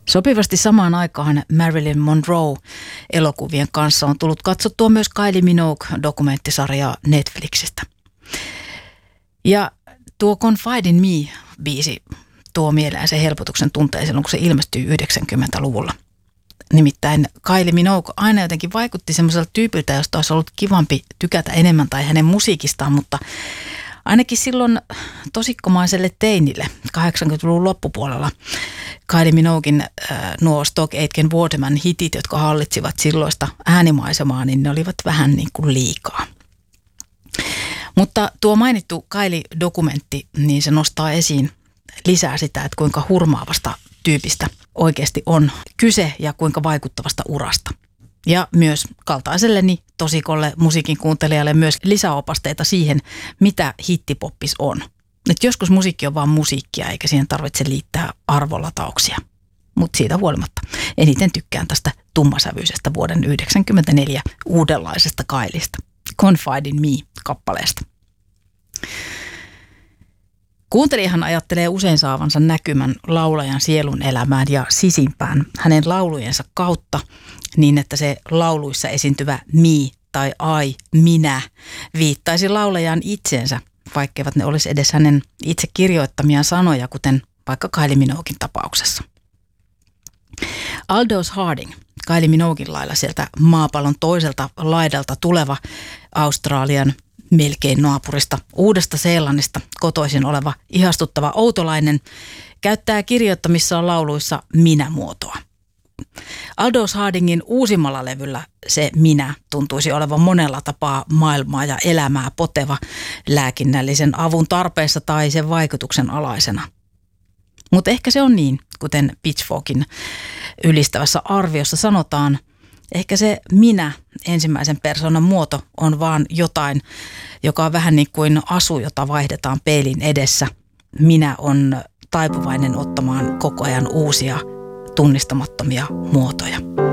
Sopivasti samaan aikaan Marilyn Monroe-elokuvien kanssa on tullut katsottua myös Kylie Minogue-dokumenttisarjaa Netflixistä. Ja tuo Confide in Me-biisi tuo mieleen se helpotuksen tunteen silloin, kun se ilmestyy 90-luvulla. Nimittäin Kylie Minogue aina jotenkin vaikutti semmoiselta tyypiltä, josta olisi ollut kivampi tykätä enemmän tai hänen musiikistaan, mutta ainakin silloin tosikkomaiselle teinille 80-luvun loppupuolella Kylie Minoguein nuo Stock Aitken Waterman hitit, jotka hallitsivat silloista äänimaisemaa, niin ne olivat vähän niin kuin liikaa. Mutta tuo mainittu Kylie-dokumentti, niin se nostaa esiin lisää sitä, että kuinka hurmaavasta tyypistä oikeasti on kyse ja kuinka vaikuttavasta urasta. Ja myös kaltaiselleni tosikolle musiikin kuuntelijalle myös lisäopasteita siihen, mitä hittipoppis on. Et joskus musiikki on vaan musiikkia, eikä siihen tarvitse liittää arvolatauksia. Mutta siitä huolimatta eniten tykkään tästä tummasävyisestä vuoden 1994 uudenlaisesta Kyliestä. Confide in Me-kappaleesta. Kuuntelijahan ajattelee usein saavansa näkymän laulajan sielun elämään ja sisimpään hänen laulujensa kautta niin, että se lauluissa esiintyvä me tai I, minä, viittaisi laulajaan itsensä, vaikkeivat ne olisi edes hänen itse kirjoittamiaan sanoja, kuten vaikka Kylie Minoguein tapauksessa. Aldous Harding, Kylie Minoguein lailla sieltä maapallon toiselta laidalta tuleva Australian melkein naapurista Uudesta-Seelannista kotoisin oleva ihastuttava outolainen, käyttää kirjoittamissaan lauluissa minä-muotoa. Aldous Hardingin uusimmalla levyllä se minä tuntuisi olevan monella tapaa maailmaa ja elämää poteva lääkinnällisen avun tarpeessa tai sen vaikutuksen alaisena. Mutta ehkä se on niin, kuten Pitchforkin ylistävässä arviossa sanotaan, ehkä se minä ensimmäisen persoonan muoto on vaan jotain, joka on vähän niin kuin asu, jota vaihdetaan peilin edessä. Minä on taipuvainen ottamaan koko ajan uusia tunnistamattomia muotoja.